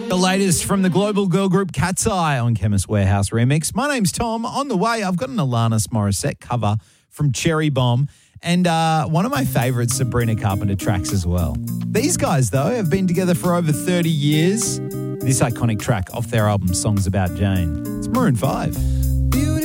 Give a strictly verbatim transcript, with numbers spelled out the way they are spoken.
The latest from the global girl group Cat's Eye on Chemist Warehouse Remix. My name's Tom. On the way, I've got an Alanis Morissette cover from Cherry Bomb and uh, one of my favourite Sabrina Carpenter tracks as well. These guys, though, have been together for over thirty years. This iconic track off their album Songs About Jane. It's Maroon five.